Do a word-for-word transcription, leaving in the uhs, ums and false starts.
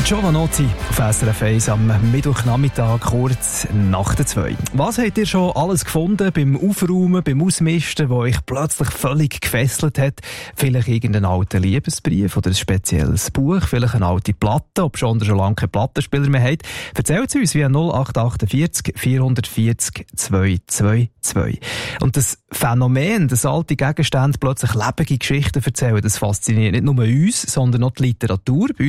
Giovanotti auf S R F eins am Mittwochnachmittag, kurz nach der zwei. Was habt ihr schon alles gefunden beim Aufräumen, beim Ausmisten, wo euch plötzlich völlig gefesselt hat? Vielleicht irgendeinen alten Liebesbrief oder ein spezielles Buch, vielleicht eine alte Platte, ob schon schon lange keinen Plattenspieler mehr habt. Erzählt es uns via null acht acht vier vier vier null zwei zwei zwei. Und das Phänomen, dass alte Gegenstände plötzlich lebendige Geschichten erzählen, das fasziniert nicht nur uns, sondern auch die Literatur.